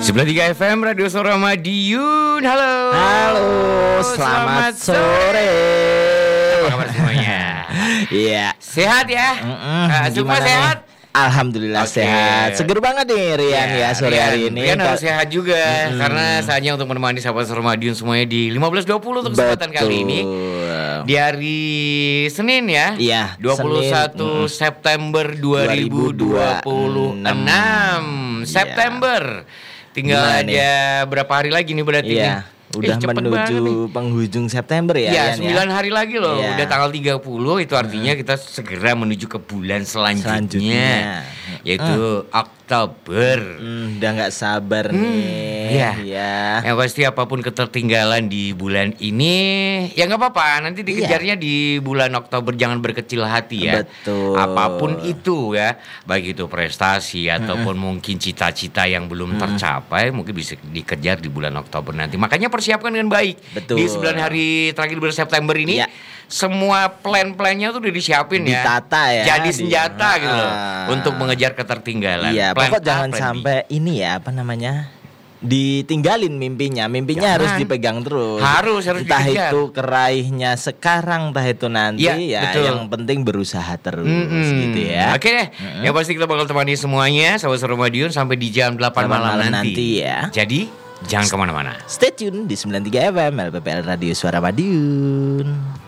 93 FM Radio Suara Madiun. Halo. Halo, selamat sore. Apa kabar semuanya? Iya. Sehat ya? Semua Gimana sehat? nih? Alhamdulillah Oke. sehat. Seger banget nih Rian ya sore hari ini. Rian harus sehat juga karena saatnya untuk menemani sahabat Suara Madiun semuanya di 15.20 untuk kesempatan kali ini. Di hari Senin ya. Iya, 21 September 2026. September. Tinggal Gimana aja berapa hari lagi nih berarti nih? Iya, udah cepet banget nih. menuju penghujung September ya. Ya, Rian 9 hari lagi loh. Iya. Udah tanggal 30, itu artinya kita segera menuju ke bulan selanjutnya. Yaitu Oktober. Udah nggak sabar nih. Iya. Ya. Yang pasti apapun ketertinggalan di bulan ini, ya nggak apa-apa. Nanti dikejarnya di bulan Oktober, jangan berkecil hati ya. Betul. Apapun itu ya, baik itu prestasi ataupun mungkin cita-cita yang belum tercapai, mungkin bisa dikejar di bulan Oktober nanti. Makanya persiapkan dengan baik. Betul. Di 9 hari terakhir bulan September ini. Iya. Semua plan-plannya tuh udah disiapin ya. Ditata ya. Jadi senjata gitu loh. Ah. Untuk mengejar ketertinggalan. Iya, Plan pokok A, jangan plan B. sampai ini ya, apa namanya? Ditinggalin mimpinya Jangan. harus dipegang terus. Harus entah dikejar. itu keraihnya sekarang, entah itu nanti Iya, ya. betul. Yang penting berusaha terus gitu ya. Oke deh, yang pasti kita bakal temani semuanya sahabat Suara Madiun sampai di jam 8 malam nanti ya. Jadi jangan kemana-mana. Stay tune di 93 FM LPPL Radio Suara Madiun.